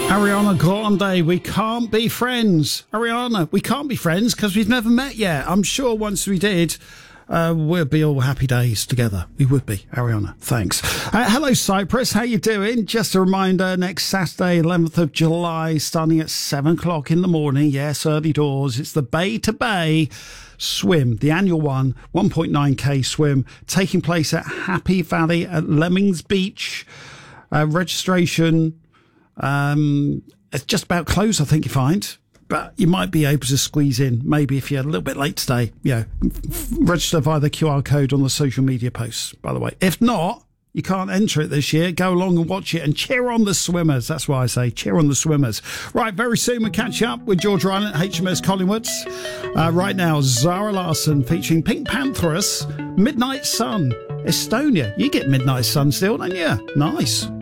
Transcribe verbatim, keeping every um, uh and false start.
Ariana Grande, we can't be friends. Ariana, we can't be friends because we've never met yet. I'm sure once we did, uh, we'll be all happy days together. We would be. Ariana, thanks. Uh, hello, Cyprus. How you doing? Just a reminder, next Saturday, eleventh of July, starting at seven o'clock in the morning. Yes, early doors. It's the Bay to Bay Swim, the annual one, one point nine K swim, taking place at Happy Valley at Lemmings Beach. Uh, registration... Um, it's just about closed, I think you find, but you might be able to squeeze in, maybe if you're a little bit late today. Yeah, register via the Q R code on the social media posts, by the way. If not, you can't enter it this year. Go along and watch it and cheer on the swimmers. That's why I say cheer on the swimmers. Right, very soon we'll catch up with George Ryan at H M S Collingwood. Uh, right now, Zara Larsson featuring Pink Pantheress, Midnight Sun, Estonia. You get Midnight Sun still, don't you? Nice.